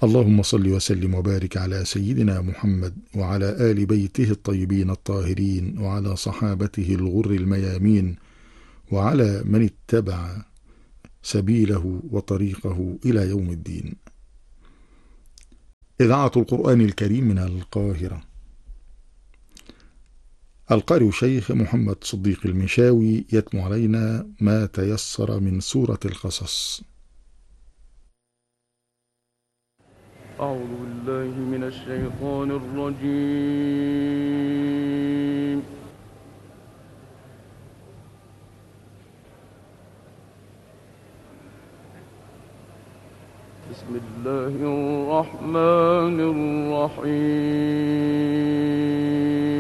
اللهم صل وسلم وبارك على سيدنا محمد وعلى آل بيته الطيبين الطاهرين وعلى صحابته الغر الميامين وعلى من اتبع سبيله وطريقه إلى يوم الدين. إذاعة القرآن الكريم من القاهرة. القارئ الشيخ محمد صديق المنشاوي يتلو علينا ما تيسر من سورة القصص. أعوذ بالله من الشيطان الرجيم. بسم الله الرحمن الرحيم.